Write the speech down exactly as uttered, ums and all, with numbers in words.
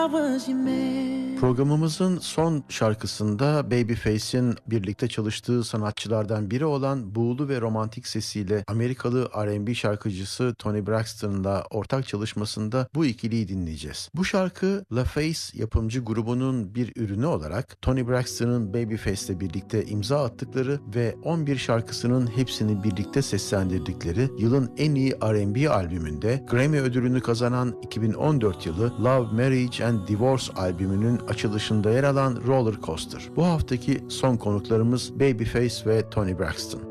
Programımızın son şarkısında Babyface'in birlikte çalıştığı sanatçılardan biri olan buğulu ve romantik sesiyle Amerikalı R and B şarkıcısı Toni Braxton'la ortak çalışmasında bu ikiliyi dinleyeceğiz. Bu şarkı LaFace yapımcı grubunun bir ürünü olarak Toni Braxton'ın Babyface'le birlikte imza attıkları ve on bir şarkısının hepsini birlikte seslendirdikleri yılın en iyi R and B albümünde Grammy ödülünü kazanan iki bin on dört yılı Love, Marriage and Divorce albümünün açılışında yer alan Roller Coaster. Bu haftaki son konuklarımız Babyface ve Toni Braxton.